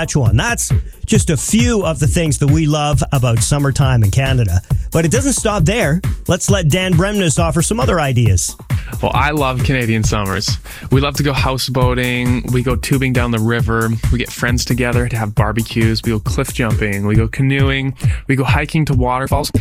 Saskatchewan. That's just a few of the things that we love about summertime in Canada. But it doesn't stop there. Let's let Dan Bremnes offer some other ideas. Well, I love Canadian summers. We love to go houseboating. We go tubing down the river. We get friends together to have barbecues. We go cliff jumping. We go canoeing. We go hiking to waterfalls.